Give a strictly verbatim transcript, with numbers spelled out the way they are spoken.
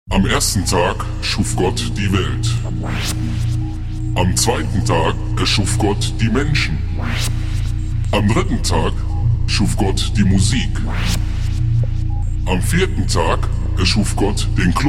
Am ersten Tag schuf Gott die Welt. Am zweiten Tag erschuf Gott die Menschen. Am dritten Tag schuf Gott die Musik. Am vierten Tag erschuf Gott den Club.